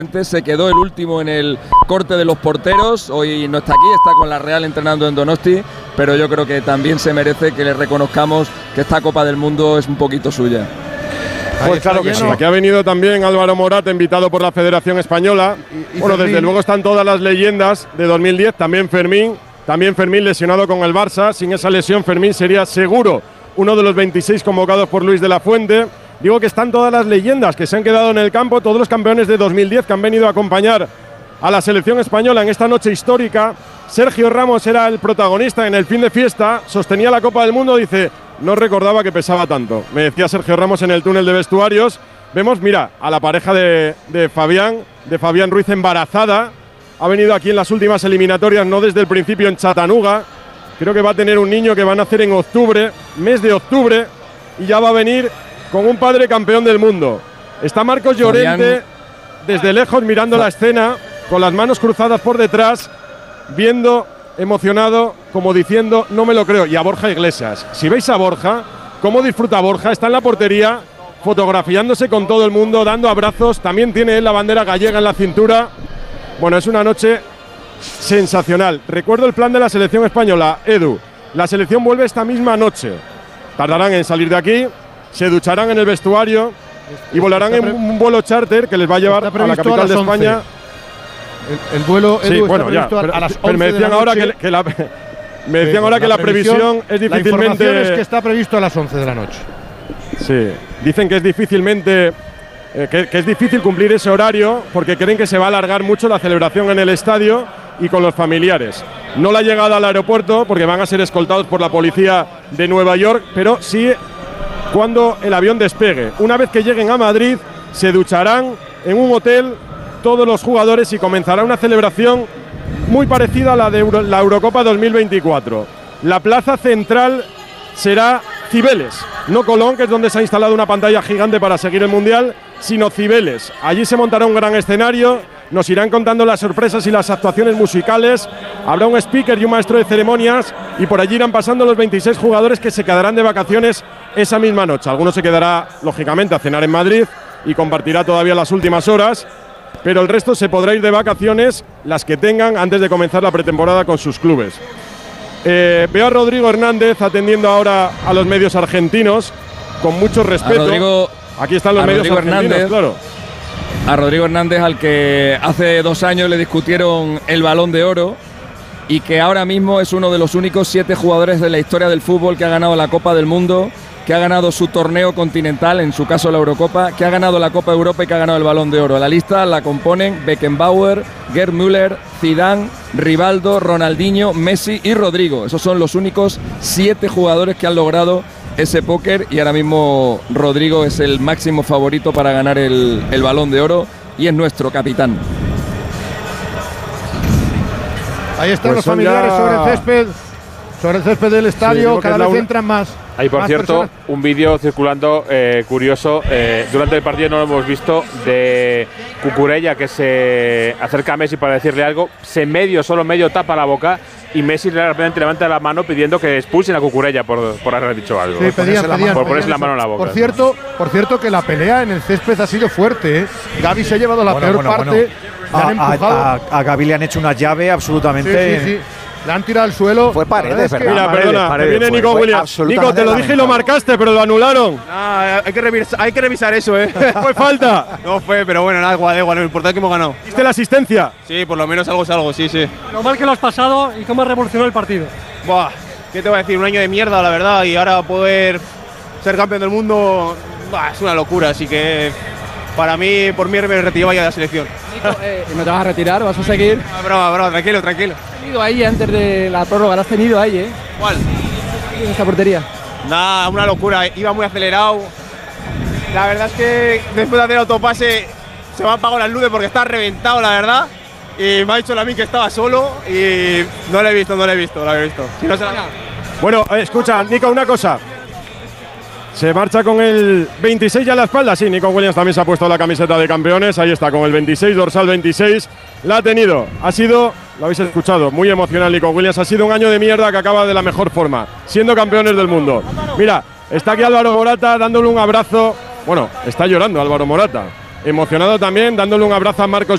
Se quedó el último en el corte de los porteros, hoy no está aquí, está con la Real entrenando en Donosti, pero yo creo que también se merece que le reconozcamos que esta Copa del Mundo es un poquito suya. Pues claro que sí. Aquí ha venido también Álvaro Morata, invitado por la Federación Española. Bueno, desde luego están todas las leyendas de 2010, también Fermín lesionado con el Barça. Sin esa lesión, Fermín sería seguro uno de los 26 convocados por Luis de la Fuente. Digo que están todas las leyendas que se han quedado en el campo, todos los campeones de 2010 que han venido a acompañar a la selección española en esta noche histórica. Sergio Ramos era el protagonista en el fin de fiesta, sostenía la Copa del Mundo, dice, no recordaba que pesaba tanto. Me decía Sergio Ramos en el túnel de vestuarios. Vemos, mira, a la pareja de Fabián Ruiz embarazada. Ha venido aquí en las últimas eliminatorias, no desde el principio en Chattanooga. Creo que va a tener un niño que va a nacer en octubre, mes de octubre, y ya va a venir con un padre campeón del mundo. Está Marcos Llorente desde lejos mirando la escena, con las manos cruzadas por detrás, viendo, emocionado, como diciendo, no me lo creo. Y a Borja Iglesias. Si veis a Borja, cómo disfruta Borja, está en la portería, fotografiándose con todo el mundo, dando abrazos. También tiene él la bandera gallega en la cintura. Bueno, es una noche sensacional. Recuerdo el plan de la selección española, Edu. La selección vuelve esta misma noche. Tardarán en salir de aquí, se ducharán en el vestuario y volarán en un vuelo charter que les va a llevar a la capital de España. El vuelo, Edu, sí, bueno, ya, a las 11 pero me decían ahora que la previsión es difícilmente… La información es que está previsto a las 11 de la noche. Sí, dicen que es difícilmente… que es difícil cumplir ese horario porque creen que se va a alargar mucho la celebración en el estadio y con los familiares. No la llegada al aeropuerto porque van a ser escoltados por la policía de Nueva York, pero sí cuando el avión despegue. Una vez que lleguen a Madrid, se ducharán en un hotel todos los jugadores y comenzará una celebración muy parecida a la de la Eurocopa 2024. La plaza central será Cibeles, no Colón, que es donde se ha instalado una pantalla gigante para seguir el Mundial, sino Cibeles. Allí se montará un gran escenario, nos irán contando las sorpresas y las actuaciones musicales, habrá un speaker y un maestro de ceremonias y por allí irán pasando los 26 jugadores que se quedarán de vacaciones esa misma noche. Algunos se quedará, lógicamente, a cenar en Madrid y compartirá todavía las últimas horas, pero el resto se podrá ir de vacaciones, las que tengan, antes de comenzar la pretemporada con sus clubes. Veo a Rodrigo Hernández atendiendo ahora a los medios argentinos con mucho respeto. Aquí están los medios argentinos, claro. A Rodrigo Hernández, al que hace 2 años le discutieron el Balón de Oro y que ahora mismo es uno de los únicos 7 jugadores de la historia del fútbol que ha ganado la Copa del Mundo, que ha ganado su torneo continental, en su caso la Eurocopa, que ha ganado la Copa de Europa y que ha ganado el Balón de Oro. La lista la componen Beckenbauer, Gerd Müller, Zidane, Rivaldo, Ronaldinho, Messi y Rodrigo. Esos son los únicos 7 jugadores que han logrado ese póker y ahora mismo Rodrigo es el máximo favorito para ganar el Balón de Oro y es nuestro capitán. Ahí están los familiares sobre el césped del estadio, cada vez entran más. Hay, por cierto, un vídeo circulando curioso, durante el partido no lo hemos visto, de Cucurella que se acerca a Messi para decirle algo, solo medio tapa la boca y Messi rápidamente levanta la mano pidiendo que expulsen a Cucurella por haber dicho algo. Sí, pedían ponerse la mano en la boca. Por cierto que la pelea en el césped ha sido fuerte, ¿eh? Gavi se ha llevado la peor parte. A Gavi le han hecho una llave absolutamente… Sí. Le han tirado al suelo. Fue Paredes, ¿verdad? Mira, perdona, que viene Nico Williams. Nico, te lo dije y lo marcaste, pero lo anularon. Hay que revisar eso, ¿eh? Fue falta. No fue, pero bueno, nada, igual, lo importante es que hemos ganado. ¿Viste la asistencia? Sí, por lo menos algo es algo, sí. Lo mal que lo has pasado y cómo has revolucionado el partido. Buah, ¿qué te voy a decir? Un año de mierda, la verdad, y ahora poder ser campeón del mundo, es una locura, así que… Por mí me retiraba ya de la selección. Nico, ¿no te vas a retirar? ¿Vas a seguir? Broma, tranquilo. ¿Has tenido ahí antes de la prórroga? ¿Lo has tenido ahí, eh? ¿Cuál? En esta portería. Nada, una locura. Iba muy acelerado. La verdad es que después de hacer autopase se me han apagado las luces porque está reventado, la verdad. Y me ha dicho a mí que estaba solo y no lo he visto. Si no se la… Bueno, escucha, Nico, una cosa. Se marcha con el 26 ya a la espalda. Sí, Nico Williams también se ha puesto la camiseta de campeones. Ahí está, con el 26, dorsal 26. La ha tenido. Ha sido, lo habéis escuchado, muy emocional Nico Williams. Ha sido un año de mierda que acaba de la mejor forma, siendo campeones del mundo. Mira, está aquí Álvaro Morata dándole un abrazo. Bueno, está llorando Álvaro Morata. Emocionado también, dándole un abrazo a Marcos